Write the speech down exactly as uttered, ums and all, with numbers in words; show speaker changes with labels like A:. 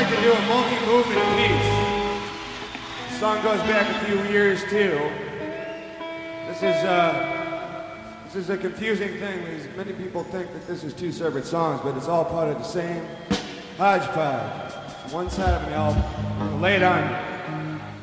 A: like to do a multi-movement piece. The song goes back a few years too. This is uh, this is a confusing thing because many people think that this is two separate songs, but it's all part of the same hodgepodge. It's one side of an album. Lay it on you.